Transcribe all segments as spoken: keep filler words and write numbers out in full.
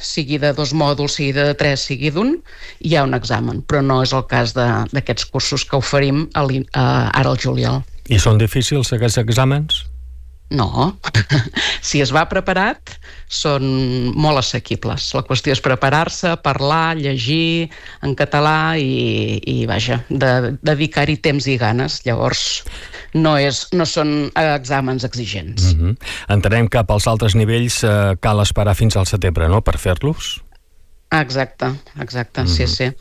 sigui de dos mòduls, sigui de tres, sigui d'un, hi ha un examen, però no és el cas d'aquests cursos que oferim a, a, ara al juliol. I són difícils aquests exàmens? No, si es va preparat són molt assequibles. La qüestió és preparar-se, parlar, llegir en català i, i vaja, de, dedicar-hi temps i ganes. Llavors no, és, no són exàmens exigents. Mm-hmm. Entenem que pels altres nivells eh, cal esperar fins al setembre, no?, per fer-los? Exacte, exacte, mm-hmm. sí, sí.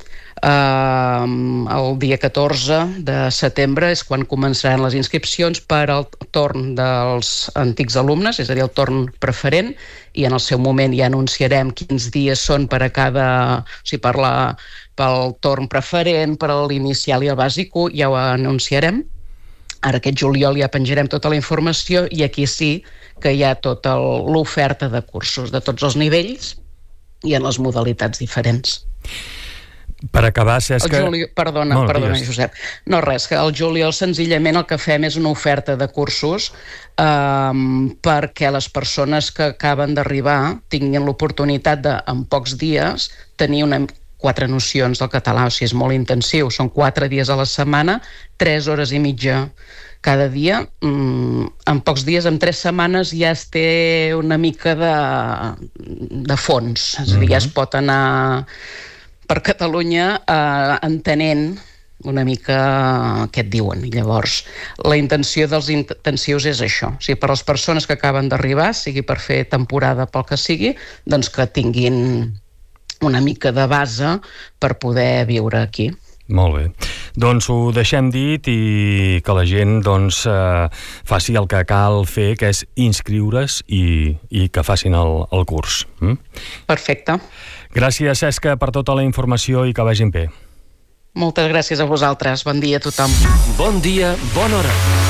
Uh, el dia catorze de setembre és quan començaran les inscripcions per al torn dels antics alumnes, és a dir, el torn preferent, i en el seu moment ja anunciarem quins dies són per a cada... O sigui, per la, pel torn preferent, per a l'inicial i el bàsic u, ja ho anunciarem. Ara aquest juliol ja penjarem tota la informació i aquí sí que hi ha tota l'oferta de cursos de tots els nivells i en les modalitats diferents. Per acabar, Cesca... Juliol, perdona, no, perdona, digues. Josep. No, res, que al juliol senzillament el que fem és una oferta de cursos um, perquè les persones que acaben d'arribar tinguin l'oportunitat de, en pocs dies, tenir una, quatre nocions del català. O sigui, és molt intensiu. Són quatre dies a la setmana, tres hores i mitja cada dia. Mm, en pocs dies, en tres setmanes, ja es té una mica de, de fons. És a dir, ja es pot anar per Catalunya eh, entenent una mica què et diuen. I llavors, la intenció dels intensius és això. O sigui, per a les persones que acaben d'arribar, sigui per fer temporada pel que sigui, doncs que tinguin una mica de base per poder viure aquí. Molt bé. Doncs ho deixem dit i que la gent doncs, eh, faci el que cal fer, que és inscriure's i, i que facin el, el curs. Mm? Perfecte. Gràcies, Cesca, per tota la informació i que vagin bé. Moltes gràcies a vosaltres. Bon dia a tothom. Bon dia, bona hora.